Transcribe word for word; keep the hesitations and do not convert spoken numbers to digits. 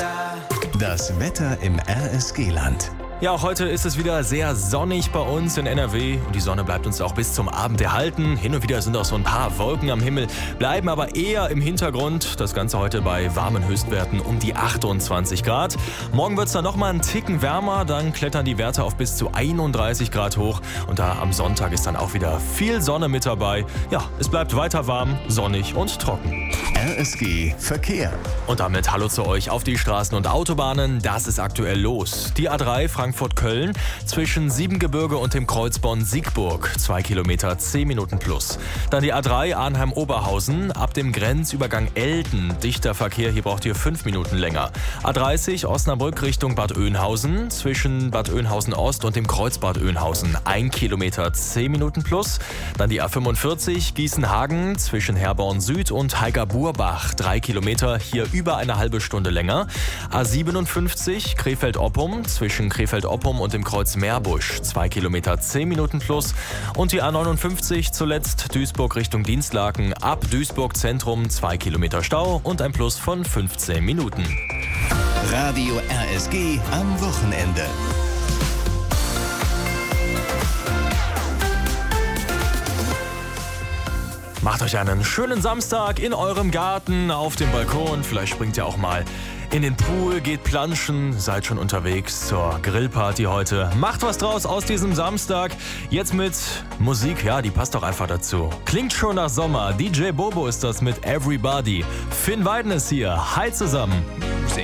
Das Wetter im R S G-Land. Ja, auch heute ist es wieder sehr sonnig bei uns in N R W und die Sonne bleibt uns auch bis zum Abend erhalten. Hin und wieder sind auch so ein paar Wolken am Himmel, bleiben aber eher im Hintergrund. Das Ganze heute bei warmen Höchstwerten um die achtundzwanzig Grad. Morgen wird es dann nochmal einen Ticken wärmer, dann klettern die Werte auf bis zu einunddreißig Grad hoch und da am Sonntag ist dann auch wieder viel Sonne mit dabei. Ja, es bleibt weiter warm, sonnig und trocken. R S G Verkehr. Und damit hallo zu euch auf die Straßen und Autobahnen. Das ist aktuell los. Die A drei Frankfurt-Köln zwischen Siebengebirge und dem Kreuz Bonn-Siegburg. Zwei Kilometer, zehn Minuten plus. Dann die A drei Arnheim-Oberhausen ab dem Grenzübergang Elten. Dichter Verkehr, hier braucht ihr fünf Minuten länger. A dreißig Osnabrück Richtung Bad Oeynhausen. Zwischen Bad Oeynhausen-Ost und dem Kreuz Bad Oeynhausen. Ein Kilometer, zehn Minuten plus. Dann die A fünfundvierzig Gießen-Hagen zwischen Herborn Süd und Heiger-Burbach. Drei Kilometer, hier über eine halbe Stunde länger. A siebenundfünfzig Krefeld-Oppum zwischen Krefeld-Oppum und dem Kreuz Meerbusch. Zwei Kilometer, zehn Minuten plus. Und die A neunundfünfzig zuletzt Duisburg Richtung Dienstlaken. Ab Duisburg Zentrum zwei Kilometer Stau und ein Plus von fünfzehn Minuten. Radio R S G am Wochenende. Macht euch einen schönen Samstag in eurem Garten, auf dem Balkon. Vielleicht springt ihr auch mal in den Pool, geht planschen, seid schon unterwegs zur Grillparty heute. Macht was draus aus diesem Samstag. Jetzt mit Musik, ja, die passt doch einfach dazu. Klingt schon nach Sommer. D J Bobo ist das mit Everybody. Finn Weiden ist hier. Hi zusammen.